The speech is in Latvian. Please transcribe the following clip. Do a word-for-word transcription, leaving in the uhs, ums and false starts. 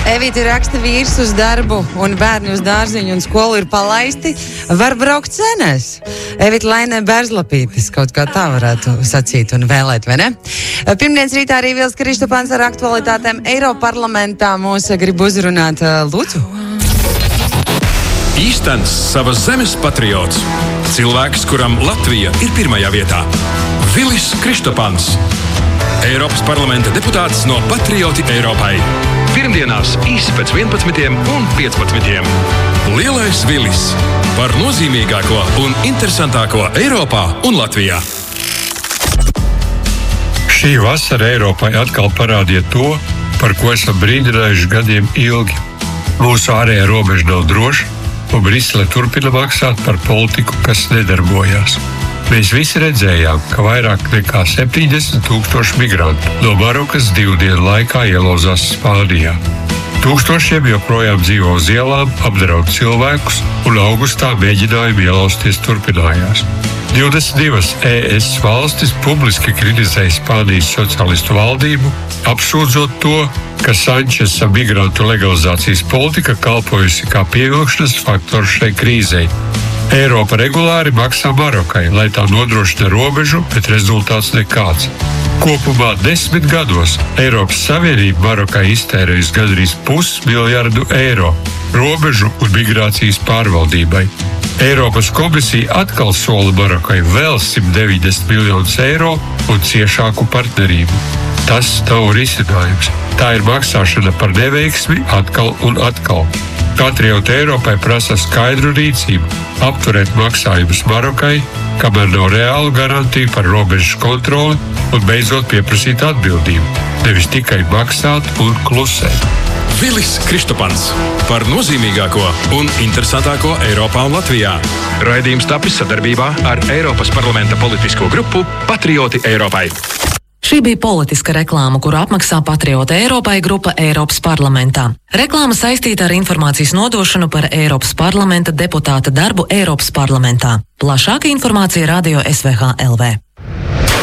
Evīte raksta, vīrs uz darbu un bērni uz dārziņu un skolu ir palaisti, var braukt cenēs. Evīte Lainē Bērzlapītis, kaut kā tā varētu sacīt un vēlēt, vai ne? Pirmdienas rītā arī Vils Kristopans ar aktualitātēm Eiroparlamentā mūs grib uzrunāt. Lūdzu. Īstens savas zemes patriots. Cilvēks, kuram Latvija ir pirmajā vietā. Vilis Kristopans. Eiropas parlamenta deputāts no Patrioti Eiropai. Pirmdienās īsi pēc vienpadsmitiem un piecpadsmitiem. Lielais Vilis par nozīmīgāko un interesantāko Eiropā un Latvijā. Šī vasara Eiropai atkal parādīja to, par ko esam brīdinājuši gadiem ilgi. Mūsu ārējā robeža nav droša, un Brisele turpina maksāt par politiku, kas nedarbojās. Mēs visi redzējām, ka vairāk nekā septiņdesmit tūkstoši migrantu no Marokas divu dienu laikā ielauzās Spānijā. Tūkstošiem joprojām dzīvo uz ielām, apdraud cilvēkus, un augustā mēģinājumi ielausties turpinājās. divdesmit divas E S valstis publiski kritizēja Spānijas sociālistu valdību, apsūdzot to, ka Sančesa migrantu legalizācijas politika kalpojusi kā pievilkšanas faktors šai krīzei. Eiropa regulāri maksā Marokai, lai tā nodrošina robežu, bet rezultāts nekāds. Kopumā desmit gados Eiropas Savienība Marokai iztērējusi gandrīz pusmiljardu eiro robežu un migrācijas pārvaldībai. Eiropas komisija atkal sola Marokai vēl simt deviņdesmit miljonus eiro un ciešāku partnerību. Tas nav risinājums. Tā ir maksāšana par neveiksmi atkal un atkal. Patrioti Eiropai prasa skaidru rīcību, apturēt maksājumus Marokai, kamēr nav reālu garantiju par robežas kontroli un beidzot pieprasīt atbildību, nevis tikai maksāt un klusēt. Vilis Kristopans par nozīmīgāko un interesantāko Eiropā un Latvijā. Raidījums tapis sadarbībā ar Eiropas parlamenta politisko grupu Patrioti Eiropai. Šī bija politiska reklāma, kuru apmaksā Patrioti Eiropai grupa Eiropas parlamentā. Reklāma saistīta ar informācijas nodošanu par Eiropas parlamenta deputāta darbu Eiropas parlamentā. Plašāka informācija radio S V H L V.